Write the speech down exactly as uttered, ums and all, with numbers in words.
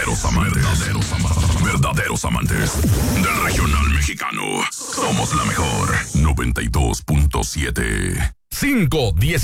Verdaderos amantes. Verdaderos amantes. Verdaderos amantes del regional mexicano. Somos la mejor. noventa y dos punto siete. cinco, diez.